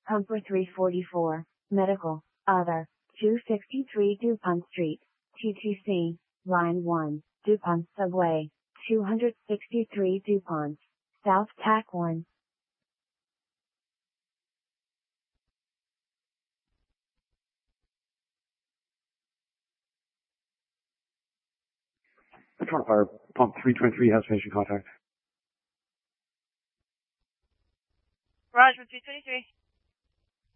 Pumper 344, Medical, Other, 263 DuPont Street, TTC, Line 1, DuPont Subway, 263 DuPont, South Tack 1. Front fire, pump 323 has patient contact. Roger, 323.